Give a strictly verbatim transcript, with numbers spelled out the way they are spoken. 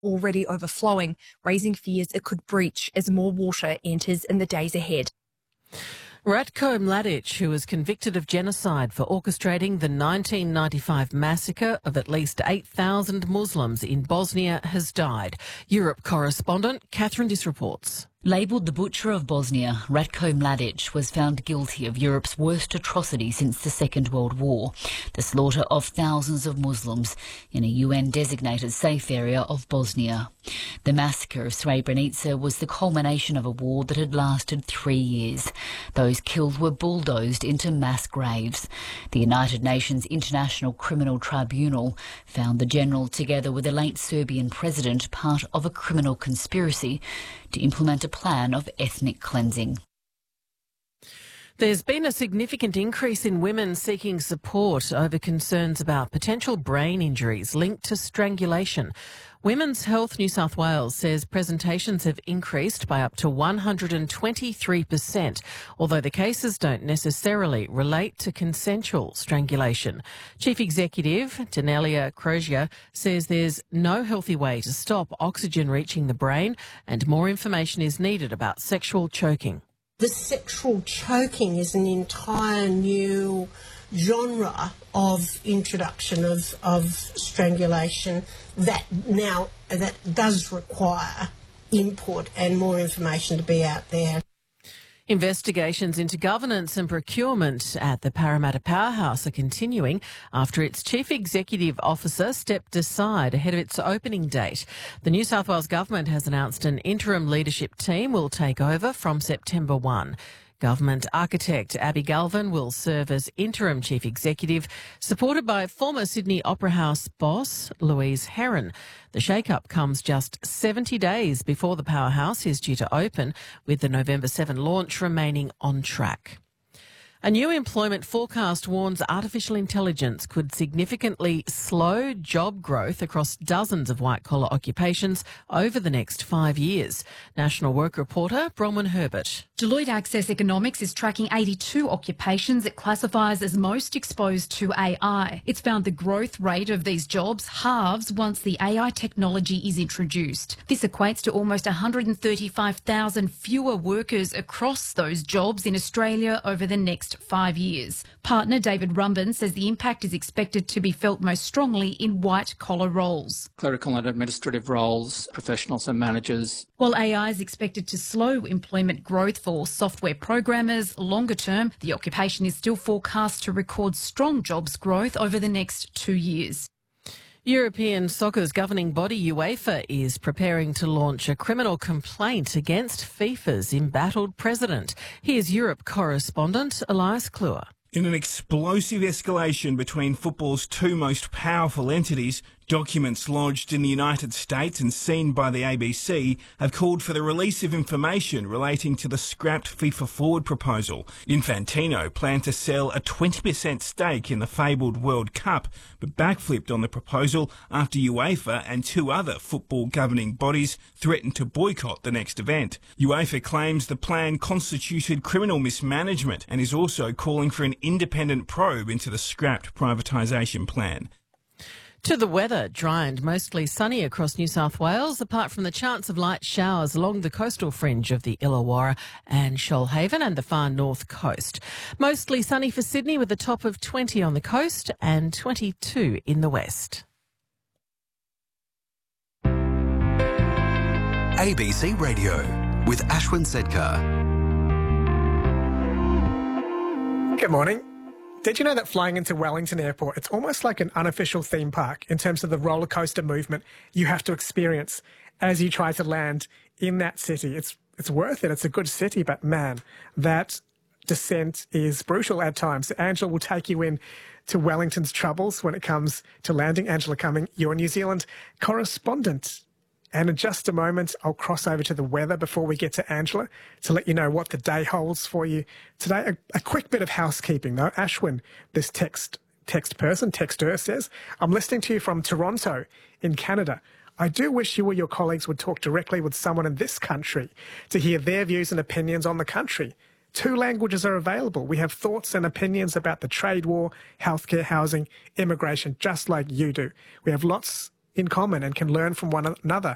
already overflowing, raising fears it could breach as more water enters in the days ahead. Ratko Mladic, who was convicted of genocide for orchestrating the nineteen ninety-five massacre of at least eight thousand Muslims in Bosnia, has died. Europe correspondent Catherine Diss reports. Labelled the Butcher of Bosnia, Ratko Mladic was found guilty of Europe's worst atrocity since the Second World War, the slaughter of thousands of Muslims in a U N-designated safe area of Bosnia. The massacre of Srebrenica was the culmination of a war that had lasted three years. Those killed were bulldozed into mass graves. The United Nations International Criminal Tribunal found the general, together with the late Serbian president, part of a criminal conspiracy to implement a plan of ethnic cleansing. There's been a significant increase in women seeking support over concerns about potential brain injuries linked to strangulation. Women's Health New South Wales says presentations have increased by up to one hundred twenty-three percent, although the cases don't necessarily relate to consensual strangulation. Chief Executive Danelia Crozier says there's no healthy way to stop oxygen reaching the brain, and more information is needed about sexual choking. The sexual choking is an entire new genre of introduction of, of strangulation that now that does require input and more information to be out there. Investigations into governance and procurement at the Parramatta Powerhouse are continuing after its chief executive officer stepped aside ahead of its opening date. The New South Wales government has announced an interim leadership team will take over from September first. Government architect Abby Galvin will serve as interim chief executive, supported by former Sydney Opera House boss Louise Heron. The shake-up comes just seventy days before the Powerhouse is due to open, with the November seventh launch remaining on track. A new employment forecast warns artificial intelligence could significantly slow job growth across dozens of white-collar occupations over the next five years. National Work reporter Bronwyn Herbert. Deloitte Access Economics is tracking eighty-two occupations it classifies as most exposed to A I. It's found the growth rate of these jobs halves once the A I technology is introduced. This equates to almost one hundred thirty-five thousand fewer workers across those jobs in Australia over the next five years. Partner David Rumban says the impact is expected to be felt most strongly in white-collar roles. Clerical and administrative roles, professionals and managers. While A I is expected to slow employment growth for software programmers, longer term, the occupation is still forecast to record strong jobs growth over the next two years. European soccer's governing body UEFA is preparing to launch a criminal complaint against FIFA's embattled president. Here's Europe correspondent Elias Kluwer. In an explosive escalation between football's two most powerful entities, documents lodged in the United States and seen by the A B C have called for the release of information relating to the scrapped FIFA forward proposal. Infantino planned to sell a twenty percent stake in the fabled World Cup, but backflipped on the proposal after UEFA and two other football governing bodies threatened to boycott the next event. UEFA claims the plan constituted criminal mismanagement and is also calling for an independent probe into the scrapped privatisation plan. To the weather, dry and mostly sunny across New South Wales, apart from the chance of light showers along the coastal fringe of the Illawarra and Shoalhaven and the far north coast. Mostly sunny for Sydney with a top of twenty on the coast and twenty-two in the west. A B C Radio with Ashwin Sedkar. Good morning. Did you know that flying into Wellington Airport, it's almost like an unofficial theme park in terms of the roller coaster movement you have to experience as you try to land in that city? It's it's worth it. It's a good city, but man, that descent is brutal at times. Angela will take you in to Wellington's troubles when it comes to landing. Angela Cumming, your New Zealand correspondent. And in just a moment, I'll cross over to the weather before we get to Angela to let you know what the day holds for you today. A, a quick bit of housekeeping, though. Ashwin, this text text person, texter, says, I'm listening to you from Toronto in Canada. I do wish you or your colleagues would talk directly with someone in this country to hear their views and opinions on the country. Two languages are available. We have thoughts and opinions about the trade war, healthcare, housing, immigration, just like you do. We have lots in common and can learn from one another.